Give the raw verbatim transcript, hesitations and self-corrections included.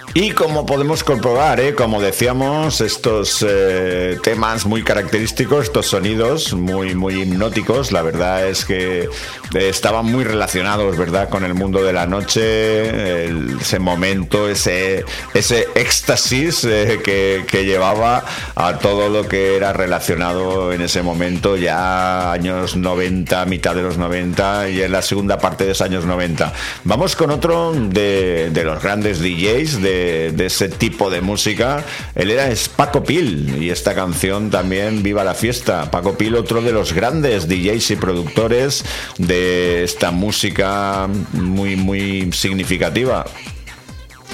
Y como podemos comprobar, ¿eh? Como decíamos, estos eh, temas muy característicos, estos sonidos muy, muy hipnóticos, la verdad es que eh, estaban muy relacionados, ¿verdad?, con el mundo de la noche, el, ese momento, ese, ese éxtasis eh, que, que llevaba a todo lo que era relacionado en ese momento, ya años noventa, mitad de los noventa y en la segunda parte de los años noventa. Vamos con otro de, de los grandes D Js de de ese tipo de música. Él era es Paco Pil y esta canción también, Viva la Fiesta. Paco Pil, otro de los grandes D Js y productores de esta música muy muy significativa.